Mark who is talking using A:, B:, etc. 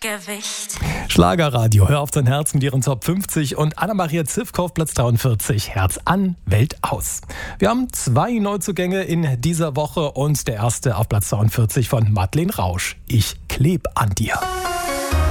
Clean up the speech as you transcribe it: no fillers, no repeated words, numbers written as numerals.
A: Gewicht.
B: Schlagerradio, hör auf dein Herz mit ihren Top 50 und Anna-Maria Zivkow auf Platz 43, Herz an, Welt aus. Wir haben 2 Neuzugänge in dieser Woche und der erste auf Platz 42 von Madeleine Rausch, Ich kleb an dir.